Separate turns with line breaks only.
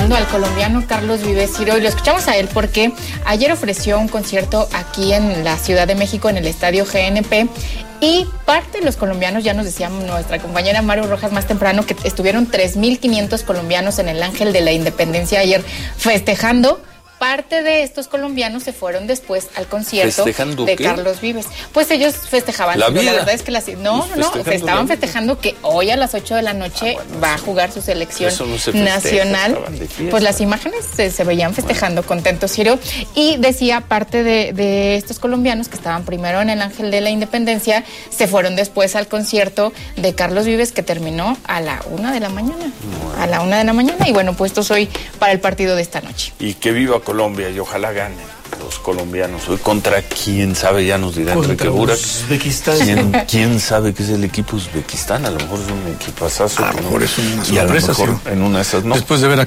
festejando al colombiano Carlos Vives, Ciro, y lo escuchamos a él porque ayer ofreció un concierto aquí en la Ciudad de México, en el Estadio GNP, y parte de los colombianos, ya nos decía nuestra compañera Maru Rojas más temprano, que estuvieron 3,500 colombianos en el Ángel de la Independencia ayer festejando. Parte de estos colombianos se fueron después al concierto de Carlos Vives. Pues ellos festejaban.
La vida.
La verdad es que estaban festejando que hoy a las 8 de la noche va a jugar su selección nacional. Pues las imágenes se veían festejando, contentos, Ciro. Y decía, parte de estos colombianos que estaban primero en el Ángel de la Independencia, se fueron después al concierto de Carlos Vives, que terminó a la 1 de la mañana. A la 1 de la mañana. Y bueno, puestos hoy para el partido de esta noche.
Y que viva Colombia y ojalá ganen los colombianos. Hoy contra quién sabe, ya nos dirá Enrique Burak.
Uzbekistán.
¿Quién sabe qué es el equipo Uzbekistán? A lo mejor es un equipazazo.
A lo mejor es una sorpresa.
Y a lo mejor en una de esas no.
Después de ver a